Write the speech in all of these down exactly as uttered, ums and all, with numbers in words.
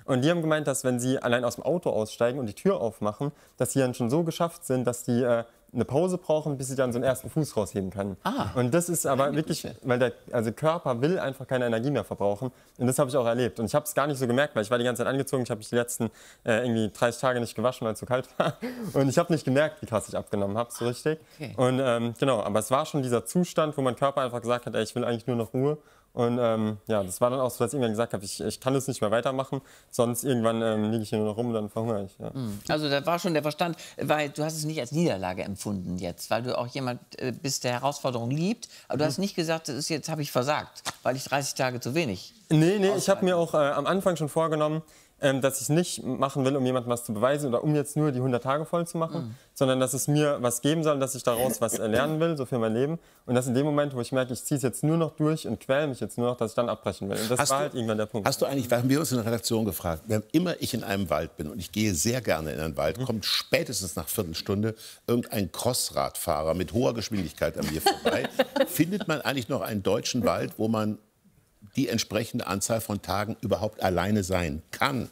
Und die haben gemeint, dass wenn sie allein aus dem Auto aussteigen und die Tür aufmachen, dass sie dann schon so geschafft sind, dass die äh, eine Pause brauchen, bis sie dann so einen ersten Fuß rausheben können. Ah, und das ist aber wirklich, weil der also Körper will einfach keine Energie mehr verbrauchen. Und das habe ich auch erlebt. Und ich habe es gar nicht so gemerkt, weil ich war die ganze Zeit angezogen. Ich habe mich die letzten äh, irgendwie dreißig Tage nicht gewaschen, weil es zu kalt war. Und ich habe nicht gemerkt, wie krass ich abgenommen habe, so richtig. Okay. Und ähm, genau, aber es war schon dieser Zustand, wo mein Körper einfach gesagt hat, ey, ich will eigentlich nur noch Ruhe. Und ähm, ja, das war dann auch so, dass ich irgendwann gesagt habe, ich, ich kann das nicht mehr weitermachen, sonst irgendwann ähm, liege ich hier nur noch rum und dann verhungere ich. Ja. Also da war schon der Verstand, weil du hast es nicht als Niederlage empfunden jetzt, weil du auch jemand äh, bist, der Herausforderungen liebt, aber du hast nicht gesagt, das ist jetzt habe ich versagt, weil ich dreißig Tage zu wenig. Nee, nee, ich habe mir auch äh, am Anfang schon vorgenommen, ähm, dass ich es nicht machen will, um jemandem was zu beweisen oder um jetzt nur die hundert Tage voll zu machen, mhm. sondern dass es mir was geben soll, dass ich daraus was lernen will, so für mein Leben. Und dass in dem Moment, wo ich merke, ich ziehe es jetzt nur noch durch und quäle mich jetzt nur noch, dass ich dann abbrechen will. Und das hast war du, halt irgendwann der Punkt. Hast du eigentlich, haben wir uns in der Redaktion gefragt, wenn immer ich in einem Wald bin und ich gehe sehr gerne in einen Wald, mhm. kommt spätestens nach Viertelstunde irgendein Crossradfahrer mit hoher Geschwindigkeit an mir vorbei. Findet man eigentlich noch einen deutschen Wald, wo man die entsprechende Anzahl von Tagen überhaupt alleine sein kann?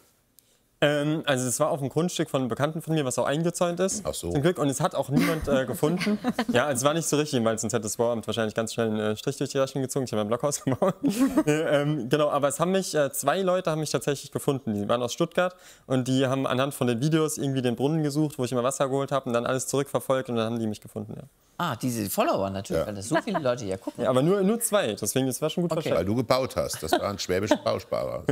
Ähm, also es war auf dem Grundstück von einem Bekannten von mir, was auch eingezäunt ist, Ach so. zum Glück. Und es hat auch niemand äh, gefunden. Ja, also es war nicht so richtig, weil sonst hätte das Bauamt wahrscheinlich ganz schnell einen äh, Strich durch die Rechnung gezogen. Ich habe ein Blockhaus gebaut. äh, ähm, genau, aber es haben mich, äh, zwei Leute haben mich tatsächlich gefunden. Die waren aus Stuttgart und die haben anhand von den Videos irgendwie den Brunnen gesucht, wo ich immer Wasser geholt habe und dann alles zurückverfolgt und dann haben die mich gefunden, ja. Ah, diese Follower natürlich, ja. weil das so viele Leute hier gucken. Ja, aber nur, nur zwei, deswegen das war schon gut okay. verstanden. Weil du gebaut hast, das war ein schwäbischer Bausparer.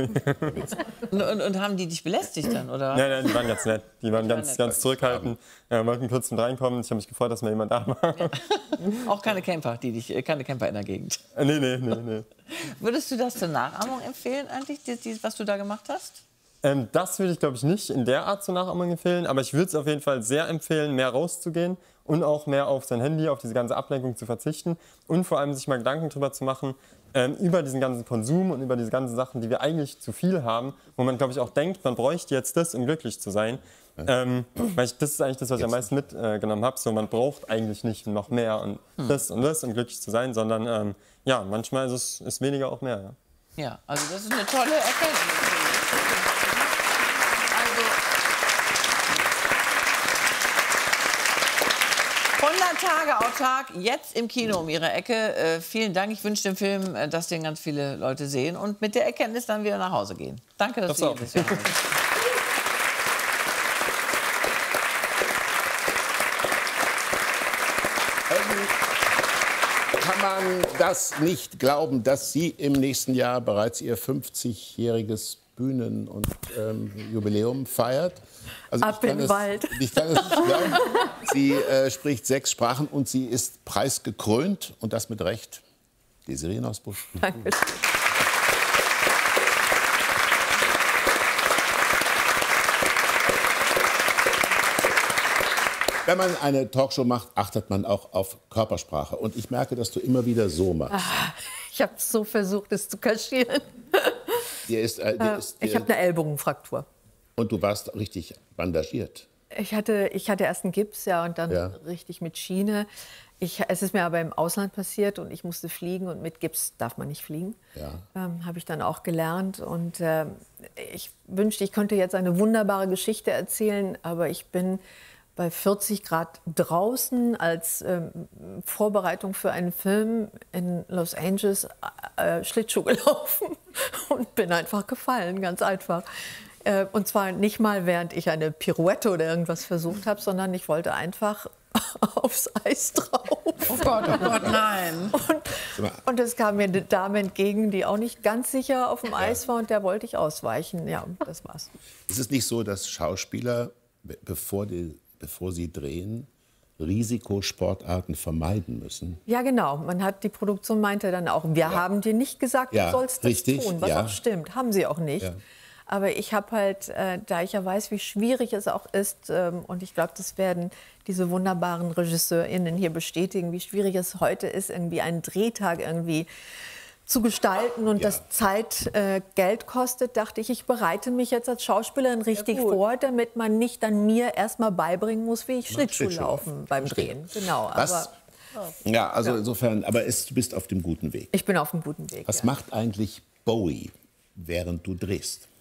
und, und, und haben die dich belästigt dann, oder? Nein, nein, die waren ganz nett. Die waren die ganz, waren ganz zurückhaltend, äh, wollten kurz mit reinkommen. Ich habe mich gefreut, dass mal jemand da war. Ja. Auch keine Camper, die dich, keine Camper in der Gegend. Äh, nee, nee, nee, nee. Würdest du das zur Nachahmung empfehlen eigentlich, die, die, was du da gemacht hast? Ähm, das würde ich, glaube ich, nicht in der Art zur Nachahmung empfehlen. Aber ich würde es auf jeden Fall sehr empfehlen, mehr rauszugehen und auch mehr auf sein Handy, auf diese ganze Ablenkung zu verzichten. Und vor allem sich mal Gedanken darüber zu machen, ähm, über diesen ganzen Konsum und über diese ganzen Sachen, die wir eigentlich zu viel haben, wo man, glaube ich, auch denkt, man bräuchte jetzt das, um glücklich zu sein. Ähm, weil ich, das ist eigentlich das, was ich am meisten mitgenommen äh, habe. So, man braucht eigentlich nicht noch mehr und hm. das und das, um glücklich zu sein, sondern ähm, ja, manchmal ist es ist weniger auch mehr. Ja. ja, also das ist eine tolle Erkenntnis. hundert Tage autark, jetzt im Kino um Ihre Ecke. Äh, vielen Dank. Ich wünsche dem Film, äh, dass den ganz viele Leute sehen und mit der Erkenntnis dann wieder nach Hause gehen. Danke, dass Sie hier sind. Kann man das nicht glauben, dass Sie im nächsten Jahr bereits Ihr fünfzigjähriges Bühnen- und ähm, Jubiläum feiert? Also Ab in den Wald. Ich kann es nicht glauben. Sie äh, spricht sechs Sprachen und sie ist preisgekrönt und das mit Recht. Desiree Nosbusch. Danke. Wenn man eine Talkshow macht, achtet man auch auf Körpersprache. Und ich merke, dass du immer wieder so machst. Ah, ich habe so versucht, es zu kaschieren. Dir ist, äh, dir ist, dir ich habe eine Ellbogenfraktur. Und du warst richtig bandagiert. Ich hatte, ich hatte erst einen Gips, ja, und dann ja. richtig mit Schiene. Ich, es ist mir aber im Ausland passiert und ich musste fliegen und mit Gips darf man nicht fliegen. Ja. Ähm, habe ich dann auch gelernt und äh, ich wünschte, ich könnte jetzt eine wunderbare Geschichte erzählen, aber ich bin bei vierzig Grad draußen als ähm, Vorbereitung für einen Film in Los Angeles äh, Schlittschuh gelaufen und bin einfach gefallen, ganz einfach. Äh, und zwar nicht mal, während ich eine Pirouette oder irgendwas versucht habe, sondern ich wollte einfach aufs Eis drauf. Oh Gott, oh Gott, nein. Und, und es kam mir eine Dame entgegen, die auch nicht ganz sicher auf dem Eis war und der wollte ich ausweichen. Ja, das war's. Ist es nicht so, dass Schauspieler, bevor die bevor sie drehen, Risikosportarten vermeiden müssen? Ja, genau. Man hat, die Produktion meinte dann auch, wir ja. haben dir nicht gesagt, ja, du sollst das richtig, tun, was ja. auch stimmt. Haben sie auch nicht. Ja. Aber ich habe halt, äh, da ich ja weiß, wie schwierig es auch ist, ähm, und ich glaube, das werden diese wunderbaren RegisseurInnen hier bestätigen, wie schwierig es heute ist, irgendwie einen Drehtag irgendwie zu gestalten und ja. das Zeit äh, Geld kostet, dachte ich, ich bereite mich jetzt als Schauspielerin richtig vor, damit man nicht dann mir erst mal beibringen muss, wie ich Schlittschuh laufen beim Drehen. Genau. Was? Aber, ja, also ja. insofern, aber es, du bist auf dem guten Weg. Ich bin auf dem guten Weg. Was ja. macht eigentlich Bowie, während du drehst?